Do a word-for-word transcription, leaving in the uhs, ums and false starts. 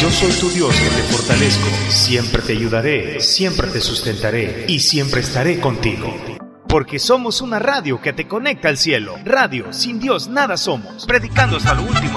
yo soy tu Dios que te fortalezco, siempre te ayudaré, siempre te sustentaré y siempre estaré contigo. Porque somos una radio que te conecta al cielo. Radio, sin Dios nada somos. Predicando hasta lo último.